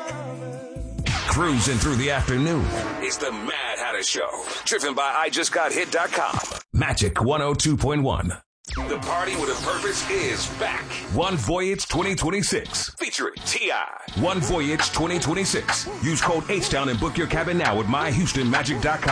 Cruising through the afternoon. It's the Mad Hatter Show. Driven by IJustGotHit.com. Magic 102.1. The Party with a Purpose is back. One Voyage 2026. Featuring T.I. One Voyage 2026. Use code H-Town and book your cabin now at myhoustonmagic.com.